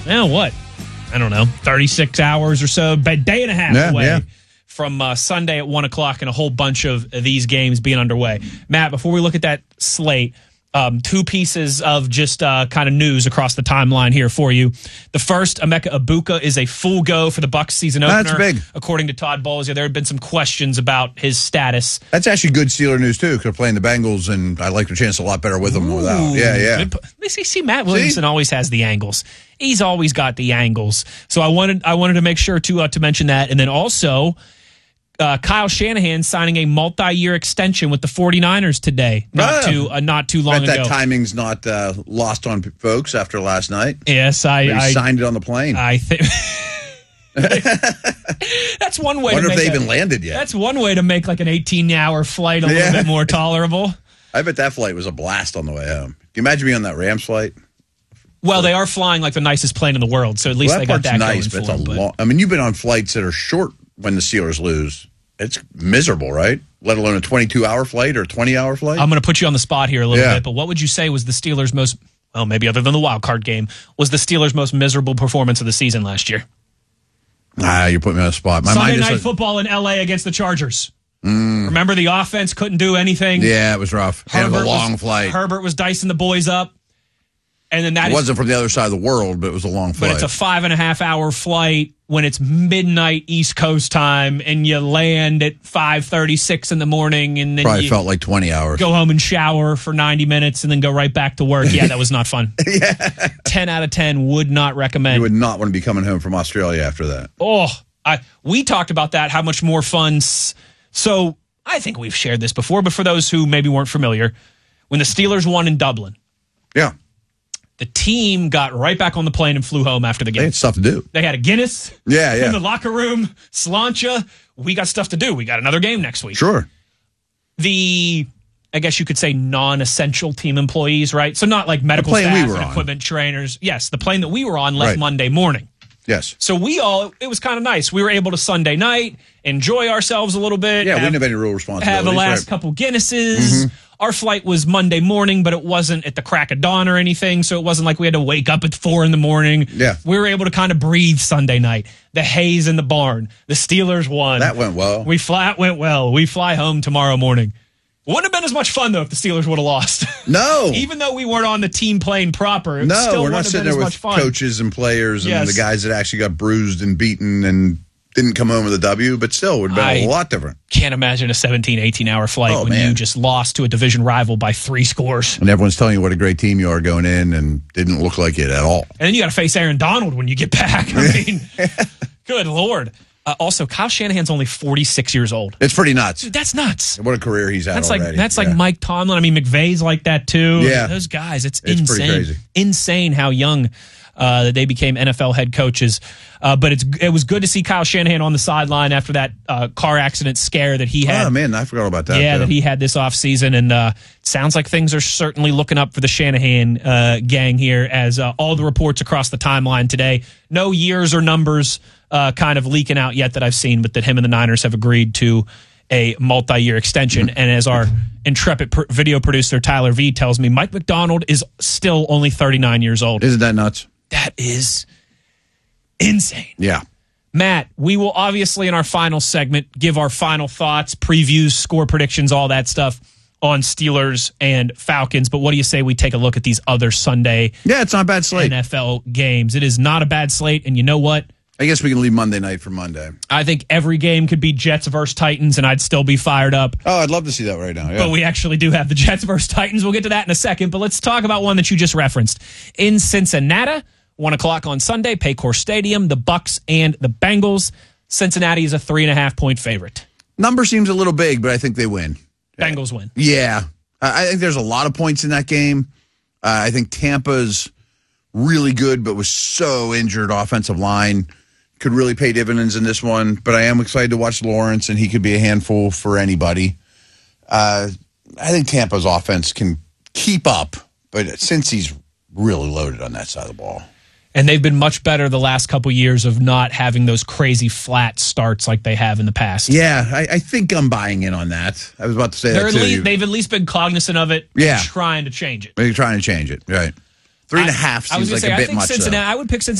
what? I don't know, 36 hours or so, but day and a half away from Sunday at 1 o'clock and a whole bunch of these games being underway. Matt, before we look at that slate, two pieces of just kind of news across the timeline here for you. The first, Emeka Egbuka is a full go for the Bucs season opener. That's big. According to Todd Bowles, there have been some questions about his status. That's actually good Steeler news, too, because they're playing the Bengals, and I like their chance a lot better with them without. Yeah. See, Matt Williamson always has the angles. He's always got the angles. So I wanted to make sure to mention that. And then also, Kyle Shanahan signing a multi-year extension with the 49ers today, not too long ago. That timing's not lost on folks after last night. Yes, I signed it on the plane. I think that's one way. Wonder if they even landed yet. That's one way to make like an 18-hour flight a little bit more tolerable. I bet that flight was a blast on the way home. Can you imagine being on that Rams flight? Well, they are flying like the nicest plane in the world, so at least they got that nice, going but for them. long. I mean, you've been on flights that are short when the Steelers lose. It's miserable, right? Let alone a 22-hour flight or a 20-hour flight. I'm going to put you on the spot here a little bit, but what would you say was the Steelers' most, well, maybe other than the wild card game, was the Steelers' most miserable performance of the season last year? You're putting me on the spot. Sunday Night Football in L.A. against the Chargers. Remember, the offense couldn't do anything. Yeah, it was rough. It was a long flight. Herbert was dicing the boys up. And then it wasn't from the other side of the world, but it was a long flight. But it's a 5.5-hour flight when it's midnight East Coast time, and you land at 5:36 in the morning, and then probably felt like 20 hours. Go home and shower for 90 minutes, and then go right back to work. Yeah, that was not fun. 10 out of 10 would not recommend. You would not want to be coming home from Australia after that. We talked about that. How much more fun? So I think we've shared this before, but for those who maybe weren't familiar, when the Steelers won in Dublin, the team got right back on the plane and flew home after the game. They had stuff to do. They had a Guinness in the locker room, sláinte. We got stuff to do. We got another game next week. Sure. I guess you could say non-essential team employees, right? So not like medical staff and equipment trainers. Yes, the plane that we were on left Monday morning. Yes. So it was kind of nice. We were able to Sunday night, enjoy ourselves a little bit. Yeah, we didn't have any real responsibilities. Have the last couple Guinnesses. Our flight was Monday morning, but it wasn't at the crack of dawn or anything, so it wasn't like we had to wake up at 4 in the morning. Yeah. We were able to kind of breathe Sunday night. The haze in the barn. The Steelers won. That went well. That went well. We fly home tomorrow morning. Wouldn't have been as much fun, though, if the Steelers would have lost. No. Even though we weren't on the team plane proper, it still we're not wouldn't have sitting been there as with much fun. coaches and players and the guys that actually got bruised and beaten and didn't come home with a W, but still would have been a lot different. Can't imagine a 17, 18-hour flight when you just lost to a division rival by 3 scores. And everyone's telling you what a great team you are going in, and didn't look like it at all. And then you got to face Aaron Donald when you get back. I mean, good Lord. Also, Kyle Shanahan's only 46 years old. It's pretty nuts. Dude, that's nuts. What a career he's had already. That's like Mike Tomlin. I mean, McVay's like that too. Yeah. Those guys, it's insane. Pretty crazy. Insane how young they became NFL head coaches. But it was good to see Kyle Shanahan on the sideline after that car accident scare that he had. Oh, man, I forgot about that. Yeah, that he had this offseason. And it sounds like things are certainly looking up for the Shanahan gang here as all the reports across the timeline today. No years or numbers kind of leaking out yet that I've seen, but that him and the Niners have agreed to a multi-year extension. And as our intrepid video producer Tyler V tells me, Mike McDonald is still only 39 years old. Isn't that nuts? That is insane. Yeah. Matt, we will obviously in our final segment give our final thoughts, previews, score predictions, all that stuff on Steelers and Falcons. But what do you say we take a look at these other Sunday it's not a bad slate. NFL games? It is not a bad slate. And you know what? I guess we can leave Monday night for Monday. I think every game could be Jets versus Titans, and I'd still be fired up. Oh, I'd love to see that right now. Yeah. But we actually do have the Jets versus Titans. We'll get to that in a second. But let's talk about one that you just referenced. In Cincinnati, 1 o'clock on Sunday, Paycor Stadium, the Bucs and the Bengals. Cincinnati is a 3.5-point favorite. Number seems a little big, but I think they win. Bengals win. Yeah. I think there's a lot of points in that game. I think Tampa's really good, but was so injured offensive line. Could really pay dividends in this one, but I am excited to watch Lawrence, and he could be a handful for anybody. I think Tampa's offense can keep up, but since he's really loaded on that side of the ball. And they've been much better the last couple years of not having those crazy flat starts like they have in the past. Yeah, I think I'm buying in on that. I was about to say that too. They've at least been cognizant of it and trying to change it. They're trying to change it, right. 3.5 seems like a bit much. I would pick Cincinnati.